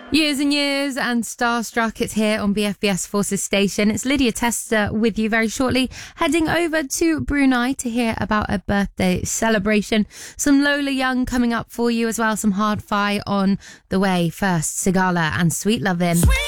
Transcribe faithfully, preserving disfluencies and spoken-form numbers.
Years and years and Starstruck. It's here on B F B S Forces Station. It's Lydia Tester with you very shortly, heading over to Brunei to hear about a birthday celebration. Some Lola Young coming up for you as well. Some hard fi on the way. First, Sigala and Sweet Lovin'. Sweet